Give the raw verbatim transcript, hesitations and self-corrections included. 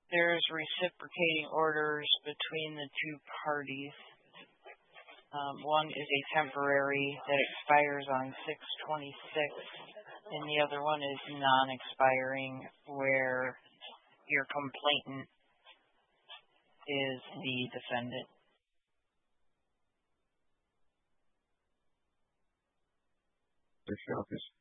there's reciprocating orders between the two parties. Um, one is a temporary that expires on six twenty-six, and the other one is non-expiring, where your complainant is the defendant. Mister Office.